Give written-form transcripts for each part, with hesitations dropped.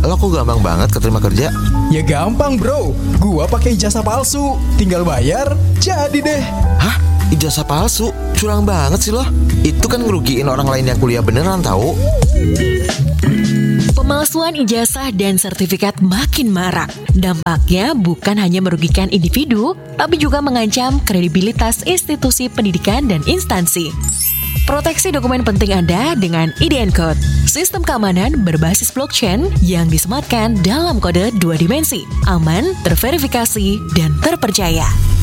Lo kok gampang banget keterima kerja? Ya gampang bro, gua pakai ijazah palsu. Tinggal bayar, jadi deh. Hah? Ijazah palsu? Curang banget sih lo. Itu kan ngerugiin orang lain yang kuliah beneran tahu. Pemalsuan ijazah dan sertifikat makin marak. Dampaknya bukan hanya merugikan individu, tapi juga mengancam kredibilitas institusi pendidikan dan instansi. Proteksi dokumen penting Anda dengan IDN Code, sistem keamanan berbasis blockchain yang disematkan dalam kode 2 dimensi, aman, terverifikasi, dan terpercaya.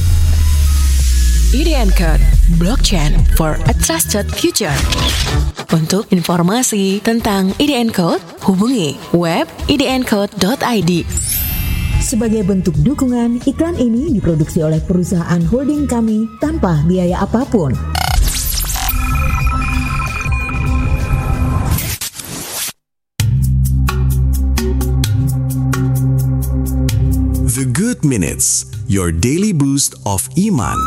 IDN Code, blockchain for a trusted future. Untuk informasi tentang IDN Code, hubungi web idncode.id. Sebagai bentuk dukungan, iklan ini diproduksi oleh perusahaan holding kami tanpa biaya apapun. The Good Minutes, your daily boost of iman.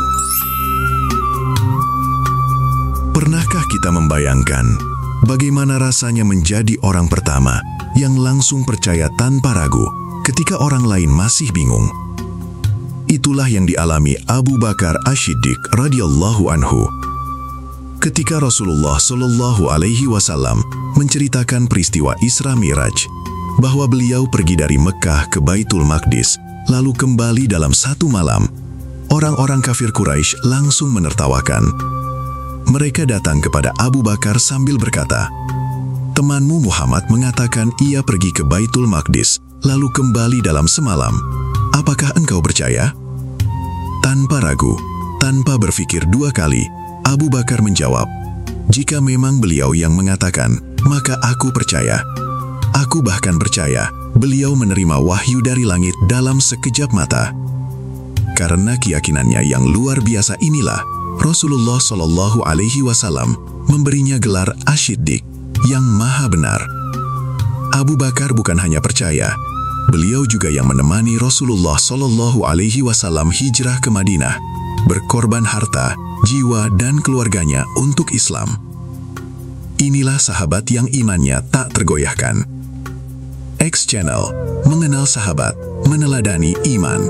Pernahkah kita membayangkan bagaimana rasanya menjadi orang pertama yang langsung percaya tanpa ragu ketika orang lain masih bingung? Itulah yang dialami Abu Bakar As-Siddiq radhiyallahu anhu. Ketika Rasulullah Shallallahu Alaihi Wasallam menceritakan peristiwa Isra Mi'raj, bahwa beliau pergi dari Mekah ke Baitul Maqdis, lalu kembali dalam satu malam, orang-orang kafir Quraisy langsung menertawakan. Mereka datang kepada Abu Bakar sambil berkata, "Temanmu Muhammad mengatakan ia pergi ke Baitul Maqdis, lalu kembali dalam semalam. Apakah engkau percaya?" Tanpa ragu, tanpa berpikir dua kali, Abu Bakar menjawab, "Jika memang beliau yang mengatakan, maka aku percaya. Aku bahkan percaya beliau menerima wahyu dari langit dalam sekejap mata." Karena keyakinannya yang luar biasa inilah, Rasulullah Shallallahu Alaihi Wasallam memberinya gelar As-Siddiq, yang maha benar. Abu Bakar bukan hanya percaya, beliau juga yang menemani Rasulullah Shallallahu Alaihi Wasallam hijrah ke Madinah, berkorban harta, jiwa, dan keluarganya untuk Islam. Inilah sahabat yang imannya tak tergoyahkan. X Channel, mengenal sahabat, meneladani iman.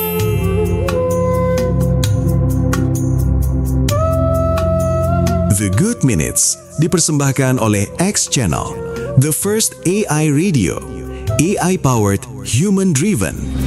The Good Minutes dipersembahkan oleh X Channel, the first AI radio, AI-powered, human-driven.